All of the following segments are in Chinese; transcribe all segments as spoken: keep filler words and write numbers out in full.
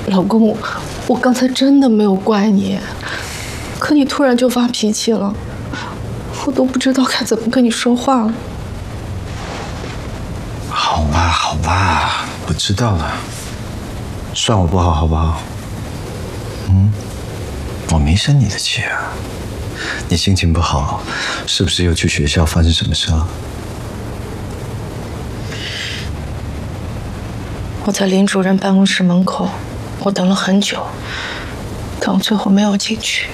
老公，我我刚才真的没有怪你，可你突然就发脾气了，我都不知道该怎么跟你说话了。 好吧，好吧，我知道了，算我不好，好不好？嗯，我没生你的气啊。你心情不好，是不是又去学校发生什么事了？ 我在林主任办公室门口，我等了很久，但我最后没有进去。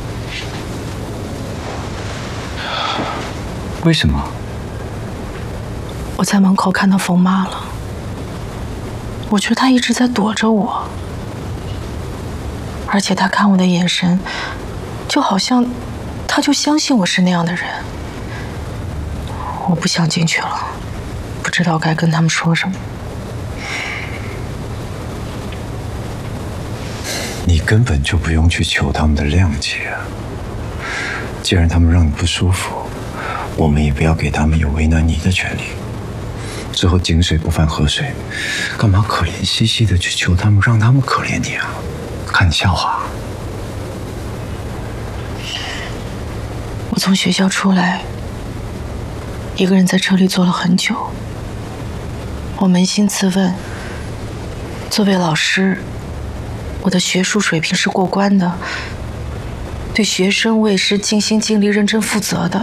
为什么？ 我在门口看到冯妈了，我觉得她一直在躲着我，而且她看我的眼神，就好像她就相信我是那样的人。我不想进去了，不知道该跟他们说什么。 你根本就不用去求他们的谅解啊！既然他们让你不舒服，我们也不要给他们有为难你的权利。之后井水不犯河水，干嘛可怜兮兮的去求他们，让他们可怜你啊？看笑话。 我从学校出来，一个人在车里坐了很久。我扪心自问，作为老师，我的学术水平是过关的，对学生我也是尽心尽力、认真负责的。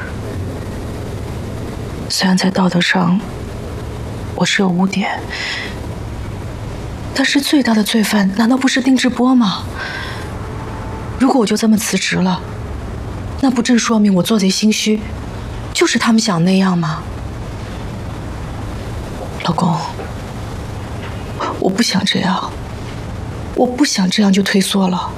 虽然在道德上我是有污点，但是最大的罪犯难道不是丁志波吗？如果我就这么辞职了，那不正说明我做贼心虚，就是他们想那样吗？老公，我不想这样，我不想这样就退缩了。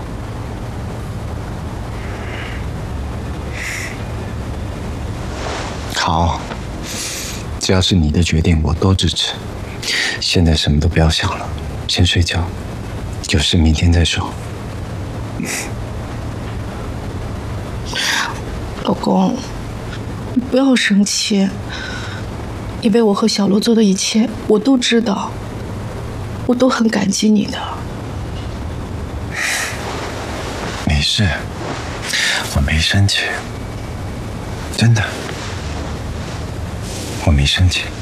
好，只要是你的决定，我都支持。现在什么都不要想了，先睡觉，有事明天再说。 老公，你不要生气，因为我和小罗做的一切，我都知道，我都很感激你的。 没事，我没生气，真的，我没生气。